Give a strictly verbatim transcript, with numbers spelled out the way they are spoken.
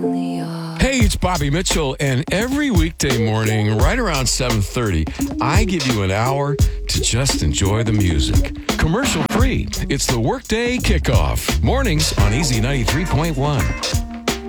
Hey, it's Bobby Mitchell, and every weekday morning, right around seven thirty, I give you an hour to just enjoy the music. Commercial free. It's the Workday Kickoff. Mornings on Easy ninety-three point one.